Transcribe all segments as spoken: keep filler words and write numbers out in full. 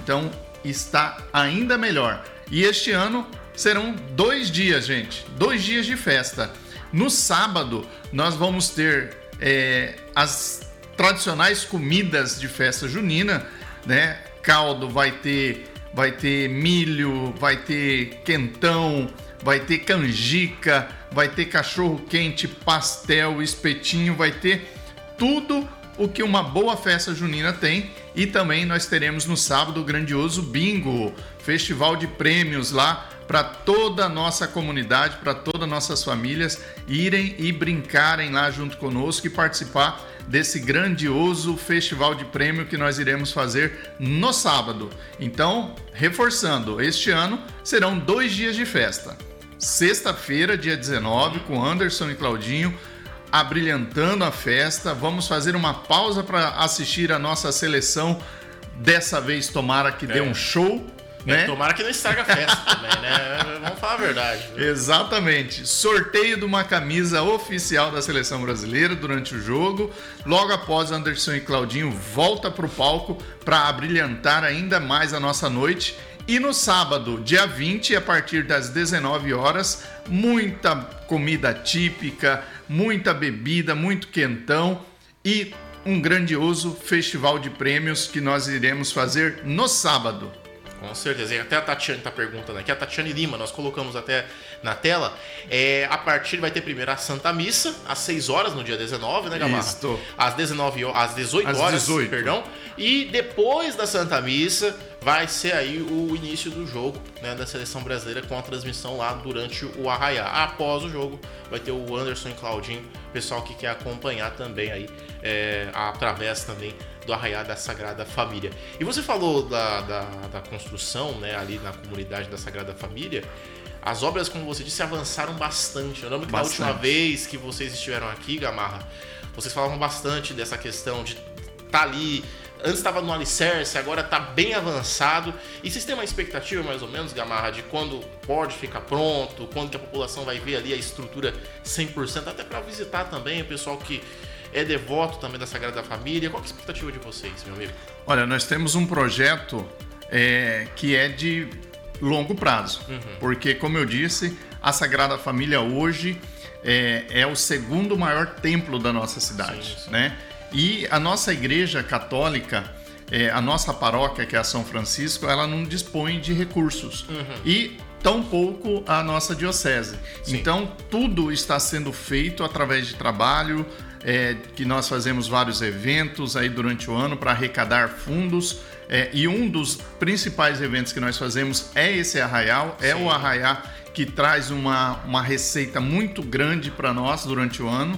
Então está ainda melhor. E este ano serão dois dias, gente. Dois dias de festa. No sábado, nós vamos ter é, as tradicionais comidas de festa junina, né? Caldo, vai ter, vai ter milho, vai ter quentão, vai ter canjica, vai ter cachorro-quente, pastel, espetinho, vai ter tudo o que uma boa festa junina tem. E também nós teremos no sábado o grandioso bingo, festival de prêmios lá para toda a nossa comunidade, para todas as nossas famílias irem e brincarem lá junto conosco e participar desse grandioso festival de prêmio que nós iremos fazer no sábado. Então, reforçando, este ano serão dois dias de festa. Sexta-feira, dia dezenove, com Anderson e Claudinho abrilhantando a festa. Vamos fazer uma pausa para assistir a nossa seleção. Dessa vez, tomara que é. dê um show. Né? É, tomara que não estraga a festa também, né? Vamos falar a verdade. Viu? Exatamente. Sorteio de uma camisa oficial da Seleção Brasileira durante o jogo. Logo após, Anderson e Claudinho volta para o palco para abrilhantar ainda mais a nossa noite. E no sábado, dia vinte, a partir das dezenove horas, muita comida típica, muita bebida, muito quentão e um grandioso festival de prêmios que nós iremos fazer no sábado. Com certeza. E até a Tatiane está perguntando aqui, a Tatiane Lima, nós colocamos até na tela, é, a partir vai ter primeiro a Santa Missa, às seis horas, no dia dezenove, né, Gamarra? Isso. Às dezenove horas, às dezoito às horas, dezoito. Perdão. E depois da Santa Missa, vai ser aí o início do jogo, né, da Seleção Brasileira com a transmissão lá durante o Arraiá. Após o jogo, vai ter o Anderson e Claudinho, pessoal que quer acompanhar também aí, é, através também do Arraiá da Sagrada Família. E você falou da, da, da construção, né, ali na comunidade da Sagrada Família. As obras, como você disse, avançaram bastante. Eu lembro que bastante. Na última vez que vocês estiveram aqui, Gamarra, vocês falavam bastante dessa questão de estar tá ali. Antes estava no alicerce, agora está bem avançado. E vocês têm uma expectativa, mais ou menos, Gamarra, de quando pode ficar pronto, quando que a população vai ver ali a estrutura cem por cento, até para visitar também o pessoal que é devoto também da Sagrada Família. Qual que é a expectativa de vocês, meu amigo? Olha, nós temos um projeto é, que é de longo prazo. Uhum. Porque, como eu disse, a Sagrada Família hoje é, é o segundo maior templo da nossa cidade, sim, sim. né? E a nossa igreja católica, é, a nossa paróquia, que é a São Francisco, ela não dispõe de recursos. Uhum. E tampouco a nossa diocese. Sim. Então, tudo está sendo feito através de trabalho, é, que nós fazemos vários eventos aí durante o ano para arrecadar fundos. É, e um dos principais eventos que nós fazemos é esse arraial, é Sim. o arraiá que traz uma, uma receita muito grande para nós durante o ano.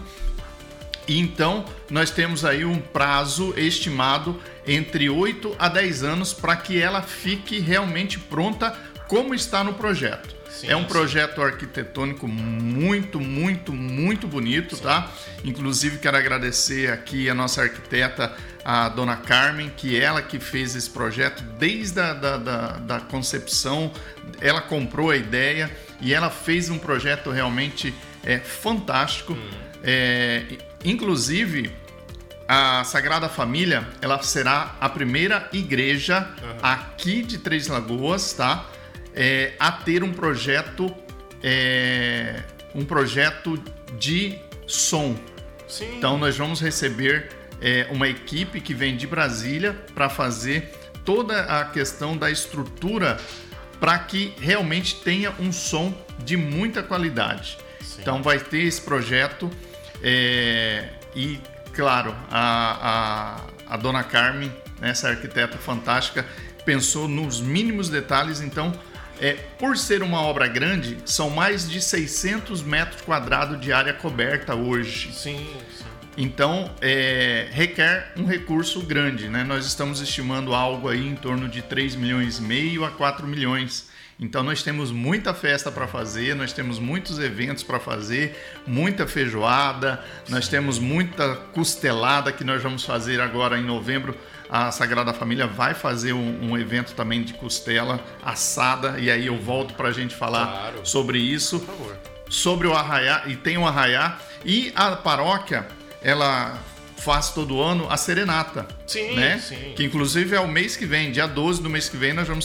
E então, nós temos aí um prazo estimado entre oito a dez anos para que ela fique realmente pronta como está no projeto. Sim, é um sim. projeto arquitetônico muito, muito, muito bonito, sim. tá? Inclusive, quero agradecer aqui a nossa arquiteta, a dona Carmen, que ela que fez esse projeto desde a da, da, da concepção. Ela comprou a ideia e ela fez um projeto realmente é, fantástico. Hum. É, inclusive, a Sagrada Família, ela será a primeira igreja uhum. aqui de Três Lagoas, tá? É, a ter um projeto, é, um projeto de som. Sim. Então, nós vamos receber é, uma equipe que vem de Brasília para fazer toda a questão da estrutura para que realmente tenha um som de muita qualidade. Sim. Então, vai ter esse projeto é, e, claro, a, a, a dona Carmen, essa arquiteta fantástica, pensou nos mínimos detalhes. Então, É, por ser uma obra grande, são mais de seiscentos metros quadrados de área coberta hoje. Sim, sim. Então, é, requer um recurso grande, né? Nós estamos estimando algo aí em torno de três milhões e meio a quatro milhões. Então, nós temos muita festa para fazer, nós temos muitos eventos para fazer, muita feijoada, sim. nós temos muita costelada que nós vamos fazer agora em novembro. A Sagrada Família vai fazer um, um evento também de costela assada, e aí eu volto para a gente falar claro. sobre isso. Por favor. Sobre o arraiá, e tem o arraiá, e a paróquia, ela faz todo ano a serenata. Sim, né? sim. Que inclusive é o mês que vem, dia doze do mês que vem, nós vamos